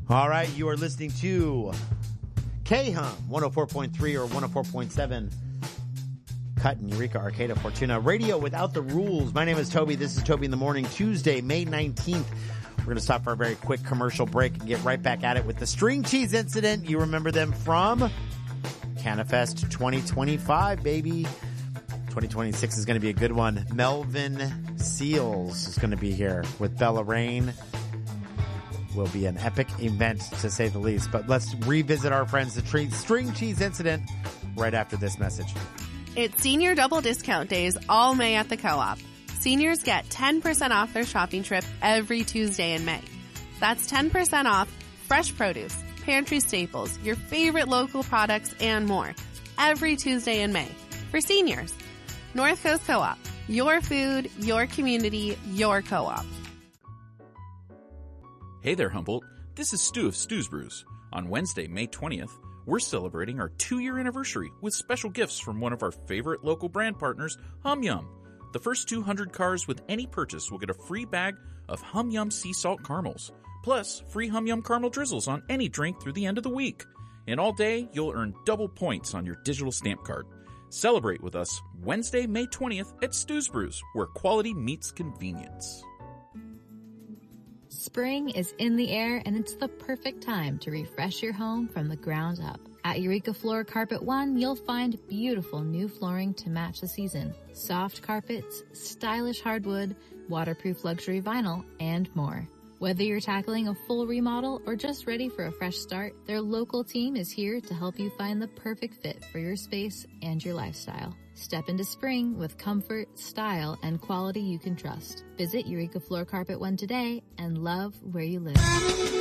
All right, you are listening to K-Hum 104.3 or 104.7. Cut in Eureka, Arcata, Fortuna. Radio without the rules. My name is Toby. This is Toby in the Morning, Tuesday, May 19th. We're going to stop for a very quick commercial break and get right back at it with the string cheese incident. You remember them from CanaFest 2025, baby. 2026 is going to be a good one. Melvin Seals is going to be here with Bella Rain. Will be an epic event, to say the least. But let's revisit our friends, the string cheese incident, right after this message. It's senior double discount days all May at the Co-op. Seniors get 10% off their shopping trip every Tuesday in May. That's 10% off fresh produce, pantry staples, your favorite local products, and more every Tuesday in May for seniors. North Coast Co-op. Your food, your community, your co-op. Hey there, Humboldt. This is Stu of Stu's Brews. On Wednesday, May 20th, we're celebrating our 2-year anniversary with special gifts from one of our favorite local brand partners, Hum Yum. The first 200 cars with any purchase will get a free bag of Hum Yum sea salt caramels, plus free Hum Yum caramel drizzles on any drink through the end of the week. And all day, you'll earn double points on your digital stamp card. Celebrate with us Wednesday, May 20th at Stu's Brews, where quality meets convenience. Spring is in the air, and it's the perfect time to refresh your home from the ground up. At Eureka Floor Carpet One, you'll find beautiful new flooring to match the season, soft carpets, stylish hardwood, waterproof luxury vinyl, and more. Whether you're tackling a full remodel or just ready for a fresh start, their local team is here to help you find the perfect fit for your space and your lifestyle. Step into spring with comfort, style, and quality you can trust. Visit Eureka Floor Carpet One today and love where you live.